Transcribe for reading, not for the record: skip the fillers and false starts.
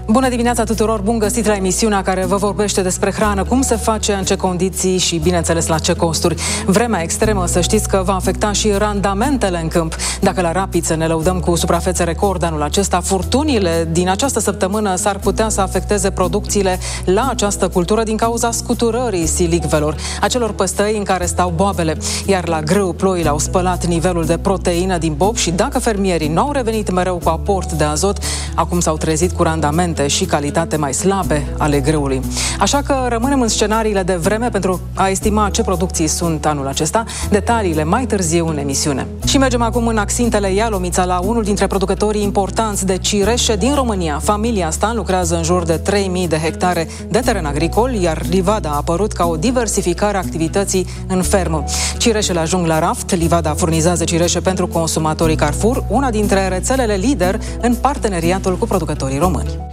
Bună dimineața tuturor, bun găsit la emisiunea care vă vorbește despre hrană, cum se face, în ce condiții și, bineînțeles, la ce costuri. Vremea extremă, să știți că va afecta și randamentele în câmp. Dacă la Rapiță ne lăudăm cu suprafețe record anul acesta, furtunile din această săptămână s-ar putea să afecteze producțiile la această cultură din cauza scuturării silicvelor, acelor păstăi în care stau boabele. Iar la grâu, ploile au spălat nivelul de proteină din bob și dacă fermierii nu au revenit mereu cu aport de azot, acum s-au trezit cu randamente și calitate mai slabe ale grâului. Așa că rămânem în scenariile de vreme pentru a estima ce producții sunt anul acesta. Detaliile mai târziu în emisiune. Și mergem acum în Axintele Ialomița la unul dintre producătorii importanți de cireșe din România. Familia Stan lucrează în jur de 3000 de hectare de teren agricol, iar livada a apărut ca o diversificare a activității în fermă. Cireșele ajung la raft, livada furnizează cireșe pentru consumatorii Carrefour, una dintre rețelele lider în parteneriatul cu producătorii români.